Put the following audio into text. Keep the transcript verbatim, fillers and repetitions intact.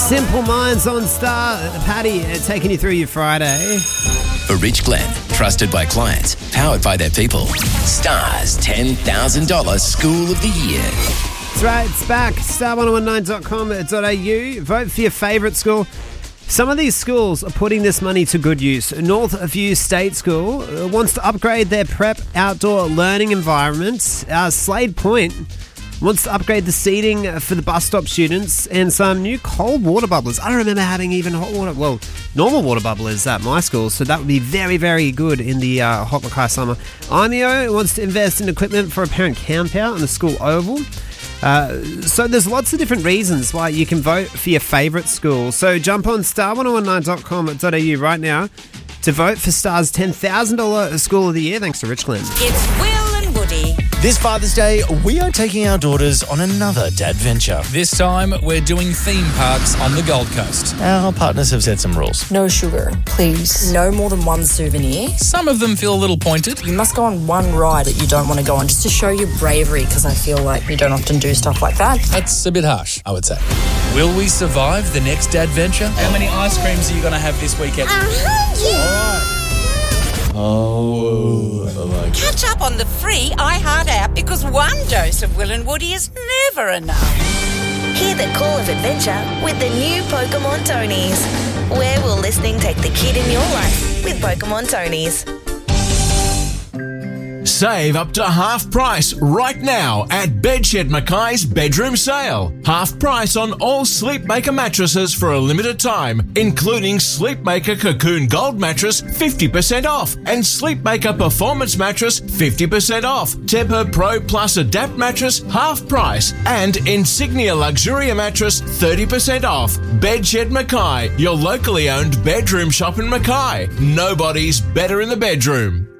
Simple Minds on Star. Paddy uh, taking you through your Friday. For Rich Glen, trusted by clients, powered by their people. Star's ten thousand dollars School of the Year. That's right, it's back. star one nineteen dot com dot a u. Vote for your favourite school. Some of these schools are putting this money to good use. Northview State School uh, wants to upgrade their prep outdoor learning environment. Uh, Slade Point wants to upgrade the seating for the bus stop students and some new cold water bubblers. I don't remember having even hot water. Well, normal water bubblers at my school, so that would be very, very good in the uh, hot Mackay summer. I M E O wants to invest in equipment for a parent camp out on the school oval. Uh, so there's lots of different reasons why you can vote for your favourite school. So jump on star one nineteen dot com dot a u right now to vote for Star's ten thousand dollars School of the Year, thanks to Rich Glen. It's Will and Woody. This Father's Day, we are taking our daughters on another dad venture. This time, we're doing theme parks on the Gold Coast. Our partners have set some rules. No sugar, please. No more than one souvenir. Some of them feel a little pointed. You must go on one ride that you don't want to go on just to show your bravery, because I feel like you don't often do stuff like that. That's a bit harsh, I would say. Will we survive the next dad venture? How many ice creams are you going to have this weekend? A hundred! Oh, I like it. Catch up on the free iHeart app because one dose of Will and Woody is never enough. Hear the call of adventure with the new Pokemon Tonies. Where will listening take the kid in your life with Pokemon Tonies? Save up to half price right now at Bedshed Mackay's bedroom sale. Half price on all Sleepmaker mattresses for a limited time, including Sleepmaker Cocoon Gold mattress fifty percent off and Sleepmaker Performance mattress fifty percent off. Tempur Pro Plus Adapt mattress half price and Insignia Luxuria mattress thirty percent off. Bedshed Mackay, your locally owned bedroom shop in Mackay. Nobody's better in the bedroom.